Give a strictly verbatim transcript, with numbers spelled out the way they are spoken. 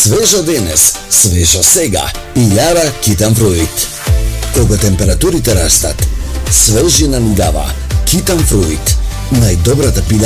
Свежо денес, свежо сега и јара Китан Фруит. Кога температурите растат, свежина ни дава Китан Фруит, најдобрата пилја